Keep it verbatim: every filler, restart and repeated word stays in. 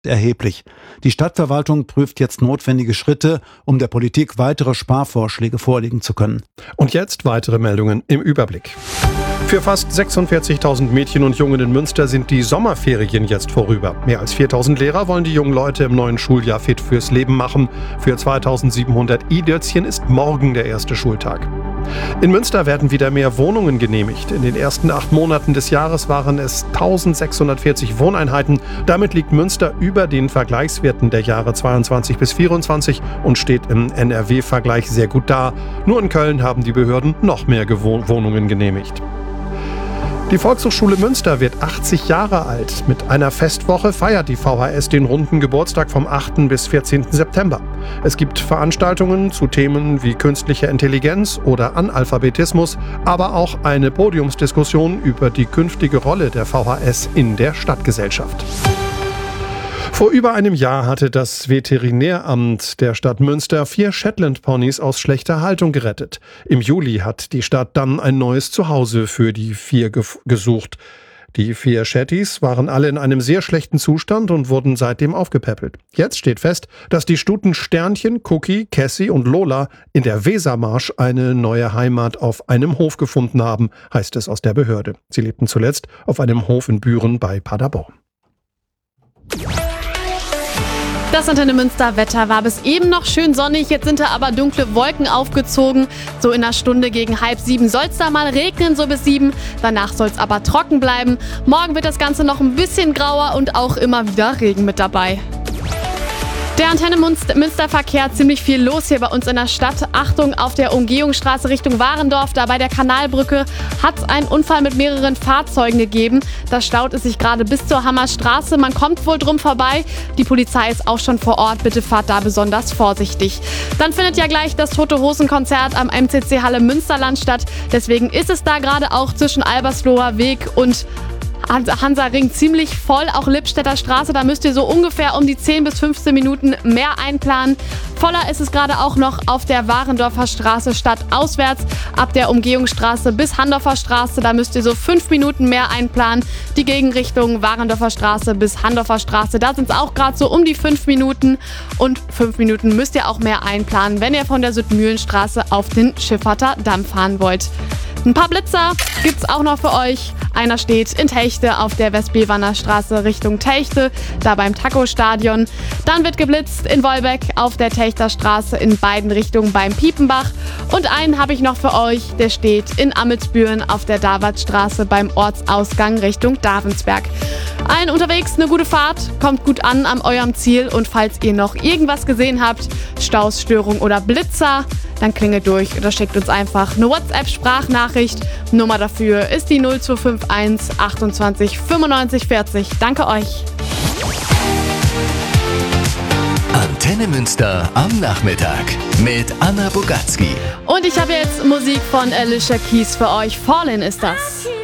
erheblich. Die Stadtverwaltung prüft jetzt notwendige Schritte, um der Politik weitere Sparvorschläge vorlegen zu können. Und jetzt weitere Meldungen im Überblick. Für fast sechsundvierzigtausend Mädchen und Jungen in Münster sind die Sommerferien jetzt vorüber. Mehr als viertausend Lehrer wollen die jungen Leute im neuen Schuljahr fit fürs Leben machen. Für zweitausendsiebenhundert I-Dötzchen ist morgen der erste Schultag. In Münster werden wieder mehr Wohnungen genehmigt. In den ersten acht Monaten des Jahres waren es eintausendsechshundertvierzig Wohneinheiten. Damit liegt Münster über den Vergleichswerten der Jahre zweiundzwanzig bis vierundzwanzig und steht im N R W-Vergleich sehr gut da. Nur in Köln haben die Behörden noch mehr Gewo- Wohnungen genehmigt. Die Volkshochschule Münster wird achtzig Jahre alt. Mit einer Festwoche feiert die V H S den runden Geburtstag vom achten bis vierzehnten September. Es gibt Veranstaltungen zu Themen wie künstliche Intelligenz oder Analphabetismus, aber auch eine Podiumsdiskussion über die künftige Rolle der V H S in der Stadtgesellschaft. Vor über einem Jahr hatte das Veterinäramt der Stadt Münster vier Shetland-Ponys aus schlechter Haltung gerettet. Im Juli hat die Stadt dann ein neues Zuhause für die vier ge- gesucht. Die vier Shetties waren alle in einem sehr schlechten Zustand und wurden seitdem aufgepäppelt. Jetzt steht fest, dass die Stuten Sternchen, Cookie, Cassie und Lola in der Wesermarsch eine neue Heimat auf einem Hof gefunden haben, heißt es aus der Behörde. Sie lebten zuletzt auf einem Hof in Büren bei Paderborn. Das Antenne Münster Wetter war bis eben noch schön sonnig, jetzt sind da aber dunkle Wolken aufgezogen. So in einer Stunde gegen halb sieben soll es da mal regnen, so bis sieben. Danach soll es aber trocken bleiben. Morgen wird das Ganze noch ein bisschen grauer und auch immer wieder Regen mit dabei. Der Antenne Münster-Verkehr, ziemlich viel los hier bei uns in der Stadt. Achtung, auf der Umgehungsstraße Richtung Warendorf, da bei der Kanalbrücke, hat es einen Unfall mit mehreren Fahrzeugen gegeben. Da staut es sich gerade bis zur Hammerstraße. Man kommt wohl drum vorbei. Die Polizei ist auch schon vor Ort. Bitte fahrt da besonders vorsichtig. Dann findet ja gleich das Tote-Hosen-Konzert am M C C Halle Münsterland statt. Deswegen ist es da gerade auch zwischen Albersloher Weg und Hansaring ziemlich voll, auch Lippstädter Straße, da müsst ihr so ungefähr um die zehn bis fünfzehn Minuten mehr einplanen. Voller ist es gerade auch noch auf der Warendorfer Straße stadtauswärts, ab der Umgehungsstraße bis Handorfer Straße, da müsst ihr so fünf Minuten mehr einplanen. Die Gegenrichtung Warendorfer Straße bis Handorfer Straße, da sind es auch gerade so um die fünf Minuten und fünf Minuten müsst ihr auch mehr einplanen, wenn ihr von der Südmühlenstraße auf den Schifferter Damm fahren wollt. Ein paar Blitzer gibt's auch noch für euch. Einer steht in Techte auf der Westbewaner Straße Richtung Techte, da beim Taco-Stadion. Dann wird geblitzt in Wolbeck auf der Techter Straße in beiden Richtungen beim Piepenbach. Und einen habe ich noch für euch, der steht in Ammelsbüren auf der Davidstraße beim Ortsausgang Richtung Davensberg. Allen unterwegs eine gute Fahrt, kommt gut an an eurem Ziel und falls ihr noch irgendwas gesehen habt, Staus, Störung oder Blitzer, dann klingelt durch oder schickt uns einfach eine WhatsApp-Sprachnachricht. Nummer dafür ist die null zwei fünf eins achtundzwanzig fünfundneunzig vierzig. Danke euch. Antenne Münster am Nachmittag mit Anna Bogatzki. Und ich habe jetzt Musik von Alicia Keys für euch. Fallen ist das.